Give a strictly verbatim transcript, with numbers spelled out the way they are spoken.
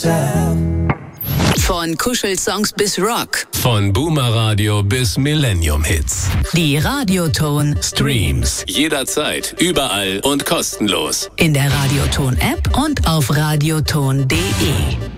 yourself. Von Kuschelsongs bis Rock. Von Boomer-Radio bis Millennium-Hits. Die Radioton Streams. Jederzeit, überall und kostenlos. in der Radioton-App und auf radioton punkt de.